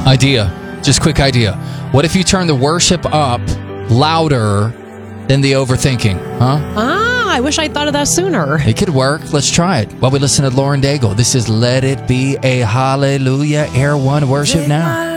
Idea. Just quick idea. What if you turn the worship up louder than the overthinking? Huh? I wish I'd thought of that sooner. It could work. Let's try it. While we listen to Lauren Daigle. This is Let It Be a Hallelujah Air One Worship Now.